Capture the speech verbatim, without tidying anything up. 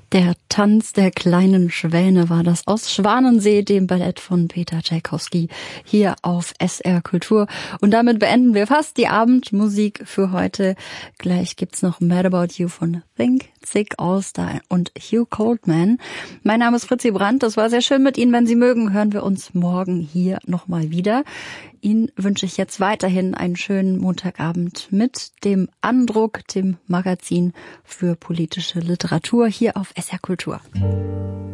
Der Tanz der kleinen Schwäne war das aus Schwanensee, dem Ballett von Peter Tschaikowski, hier auf S R Kultur. Und damit beenden wir fast die Abendmusik für heute. Gleich gibt's noch Mad About You von Think, Zig Allstar und Hugh Coldman. Mein Name ist Fritzi Brandt. Das war sehr schön mit Ihnen. Wenn Sie mögen, hören wir uns morgen hier nochmal wieder. Ihnen wünsche ich jetzt weiterhin einen schönen Montagabend mit dem Andruck, dem Magazin für politische Literatur hier auf S R Kultur.